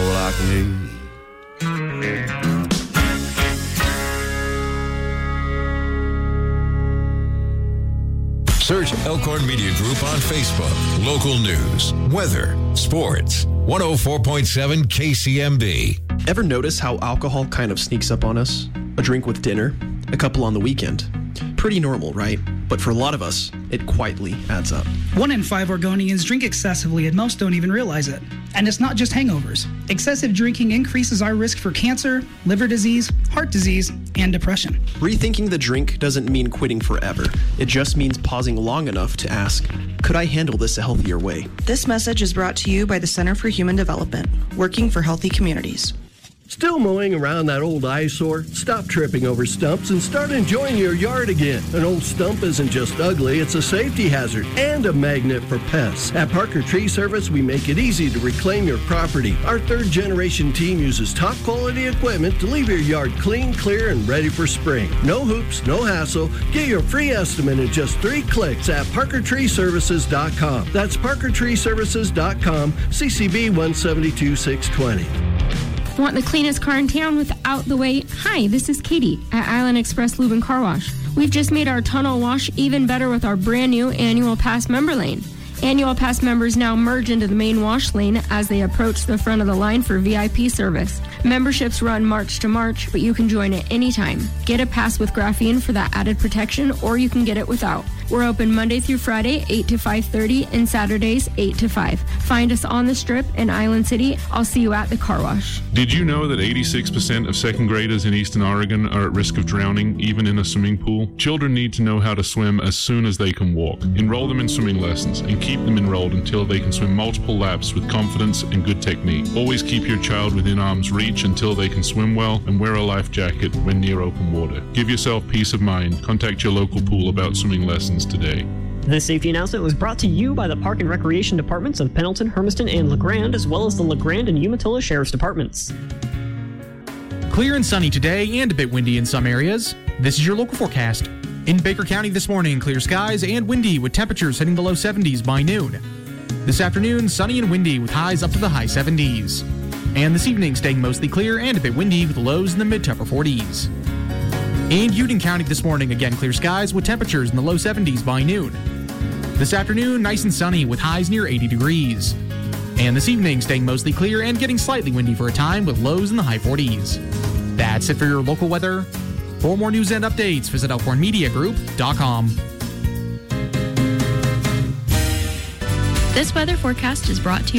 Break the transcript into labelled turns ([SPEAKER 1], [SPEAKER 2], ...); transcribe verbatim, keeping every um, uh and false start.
[SPEAKER 1] like me.
[SPEAKER 2] Search Elkhorn Media Group on Facebook. Local news, weather, sports. one oh four point seven K C M B.
[SPEAKER 3] Ever notice how alcohol kind of sneaks up on us? A drink with dinner, a couple on the weekend. Pretty normal, right? But for a lot of us, it quietly adds up.
[SPEAKER 4] One in five Oregonians drink excessively, and most don't even realize it. And it's not just hangovers. Excessive drinking increases our risk for cancer, liver disease, heart disease, and depression.
[SPEAKER 3] Rethinking the drink doesn't mean quitting forever. It just means pausing long enough to ask, could I handle this a healthier way?
[SPEAKER 5] This message is brought to you by the Center for Human Development, working for healthy communities.
[SPEAKER 6] Still mowing around that old eyesore? Stop tripping over stumps and start enjoying your yard again. An old stump isn't just ugly, it's a safety hazard and a magnet for pests. At Parker Tree Service, we make it easy to reclaim your property. Our third generation team uses top quality equipment to leave your yard clean, clear, and ready for spring. No hoops, no hassle. Get your free estimate in just three clicks at parker tree services dot com. That's parker tree services dot com, C C B one seven two six two zero.
[SPEAKER 7] Want the cleanest car in town without the wait? Hi, this is Katie at Island Express Lube and Car Wash. We've just made our tunnel wash even better with our brand new Annual Pass member lane. Annual Pass members now merge into the main wash lane as they approach the front of the line for V I P service. Memberships run March to March, but you can join at any time. Get a pass with graphene for that added protection, or you can get it without. We're open Monday through Friday, eight to five thirty, and Saturdays, eight to five. Find us on the Strip in Island City. I'll see you at the car wash.
[SPEAKER 8] Did you know that eighty-six percent of second graders in Eastern Oregon are at risk of drowning, even in a swimming pool? Children need to know how to swim as soon as they can walk. Enroll them in swimming lessons and keep them enrolled until they can swim multiple laps with confidence and good technique. Always keep your child within arm's reach until they can swim well, and wear a life jacket when near open water. Give yourself peace of mind. Contact your local pool about swimming lessons today.
[SPEAKER 9] This safety announcement was brought to you by the Park and Recreation Departments of Pendleton, Hermiston, and LeGrand, as well as the LeGrand and Umatilla Sheriff's Departments.
[SPEAKER 10] Clear and sunny today and a bit windy in some areas. This is your local forecast. In Baker County this morning, clear skies and windy with temperatures hitting the low seventies by noon. This afternoon, sunny and windy with highs up to the high seventies. And this evening, staying mostly clear and a bit windy with lows in the mid to upper forties. In Union County this morning, again clear skies with temperatures in the low seventies by noon. This afternoon, nice and sunny with highs near eighty degrees. And this evening, staying mostly clear and getting slightly windy for a time with lows in the high forties. That's it for your local weather. For more news and updates, visit elkhorn media group dot com.
[SPEAKER 11] This weather forecast is brought to you